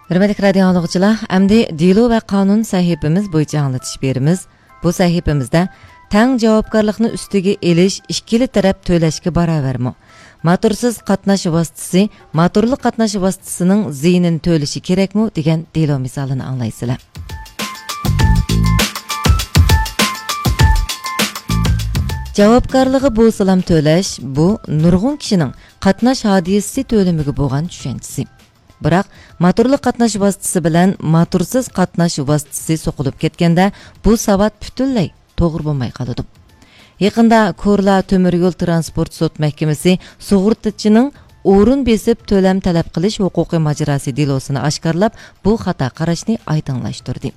Hürmetli radio anlıqçılar, əmdi dilo və qanun sahibimiz boyunca anlatış berimiz. Bu sahibimizdə tang javobgarlıqni üstüge eliş ikkili taraf töləşki baravermi. Motorsiz qatnash vositasi, motorli qatnash vositasining ziyinini töleşi kerakmi degan dilo misolini anglaysizlar. Javobgarligi bu salam töleş, bu nurg'un kishining qatnash hodisasi tölemiga bo'lgan tushunchasi. Biroq motorli qatnash vositasi bilan motorsiz qatnash vositasi so'qilib ketganda bu savat butunlay to'g'ri bo'lmay qoladi. Yaqinda Ko'rla Temir yo'l transport sud mahkamasi sug'urtachining o'rin besib to'lam talab qilish huquqiy mojarosi dilosini oshkorlab, bu xato qarashni oydinlashtirdi.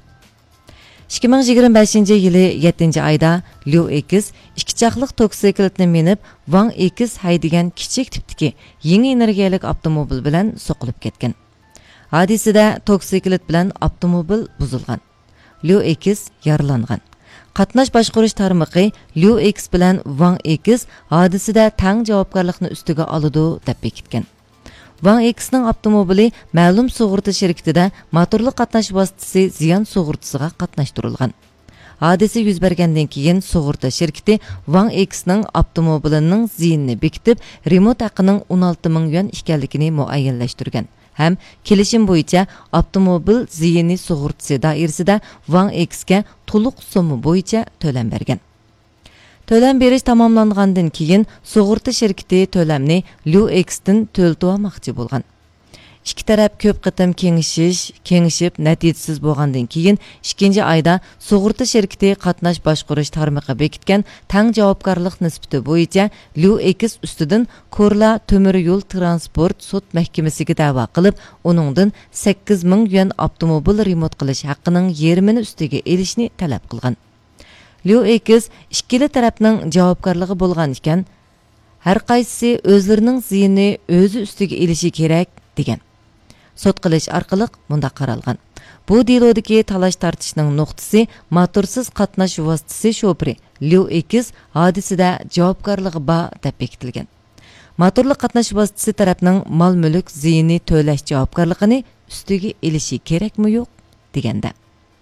2025-yili 7-ayda Liu X ikki chaqliq toksikletni minib Wang X haydigan kichik tipdagi yangi energiyalik avtomobil bilan so'qilib ketgan. Hodisada toksiklet bilan avtomobil buzilgan. Liu X yaralangan. Qatnash boshqarish tarmoqi Liu X bilan Wang X hodisada tang javobgarlikni ustiga oladi deb bekitgan. Wang X'ning avtomobili ma'lum sug'urta shirkatida motorli qatnash vositasi ziyon sug'urtasiga qatnashtirilgan. Hodisa yuz bergandan keyin sug'urta shirkati Wang X'ning avtomobilining ziyinini bekitib, remont haqining 16 ming yuan ekanligini muayyanlashtirgan. Ham kelishim bo'yicha avtomobil ziyini sug'urtasi doirasida Wang X'ga to'liq summa bo'yicha to'lam bergan. To'lam berish tamomlangandan keyin sug'urta shirkati to'lamni Liu X'dan to'ltib olmoqchi bo'lgan. İki taraf ko'p qitim kengishib natijasiz bo'lgandan keyin 2-ayda sug'urta shirkati qatnash boshqarish tarmoqi bekitgan tang javobgarlik nisbati bo'yicha Liu X ustidan Ko'rla Temir yo'l transport sud mahkamasiga da'vo qilib, uningdan 8 ming yuan avtomobil remont qilish haqqining yarmini ustiga elishni talab qilgan. Liu X ikkili tarafning javobgarligi bo'lgan ekan, har qaysisi o'zlarining ziyini o'zi ustiga elishi kerak degan. Sud qilish orqali bunda qaralgan. Bu dilodagi talash tartishning nuqtasi motorsiz qatnash vositasi shoferi Liu X hodisada javobgarligi bor deb bekitilgan. Motorli qatnash vositasi tarafning mol-mulk ziyini to'lash javobgarligini ustiga elishi kerakmi yo'q deganda.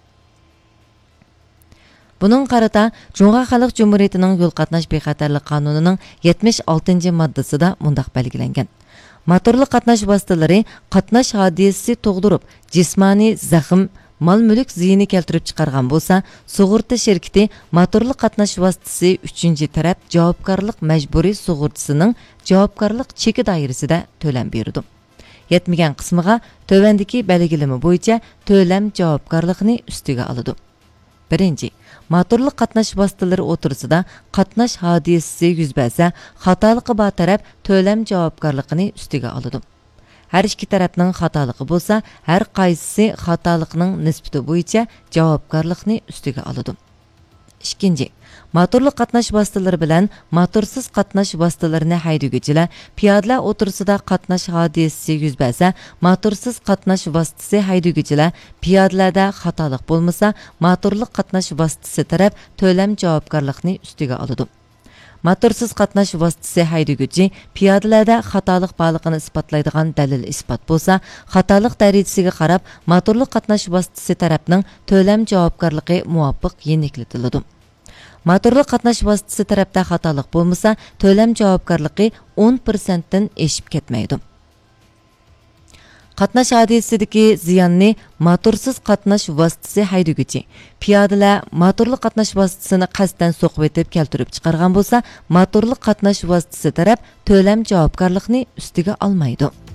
Bunun qarata Cumhuriyet Xalq Cumhuriyetining yo'l qatnash bexatarlik qonunining 76-moddasida mundaq belgilangan. Motorli qatnash vositalari qatnash hodisasi tug'dirib, jismoniy zaxm, mol-mulk ziyini keltirib chiqargan bo'lsa, sug'urta shirkati motorli qatnash vositasi 3-taraf javobgarlik majburiy sug'urtasining javobgarlik cheki doirasida to'lam berdi. Yetmagan qismiga tövandagi belgilama bo'yicha to'lam javobgarlikni ustiga oladi. Birinci, motorli qatnash vositalari o'tirsida qatnash hodisasi yuz bersa, xatoligi bor taraf to'lam javobgarligini ustiga oladi. Har ikki tarafning xatoligi bo'lsa, har qaysisi xatoliqning nisbati bo'yicha javobgarlikni ustiga oladi. Ikkinchi, motorli qatnash vositalari bilan motorsiz qatnash vositalarini haydovchilar piyodalar o'tirsida qatnash hodisasi yuz bersa, motorsiz qatnash vositasi haydovchilar piyodalarda xatolik bo'lmasa, motorli qatnash vositasi taraf to'lam javobgarlikni ustiga oladi. Motorsiz qatnash vositasi haydovchi piyodalarda xatolik borligini isbotlaydigan dalil isbot bo'lsa, xatolik darajasiga qarab motorli qatnash vositasi tarafning to'lam javobgarligi muvofiq yeniklatiladi. Motorli qatnash vositasi tarafda xatolik bo'lmasa, to'lam javobgarligi 10% dan eshib ketmaydi. Qatnash hodisasidagi ziyonni motorsiz qatnash vositasi haydovchi piyodalar motorli qatnash vositasini qasddan so'qib etib keltirib chiqargan bo'lsa, motorli qatnash vositasi taraf to'lam javobgarlikni ustiga olmaydi.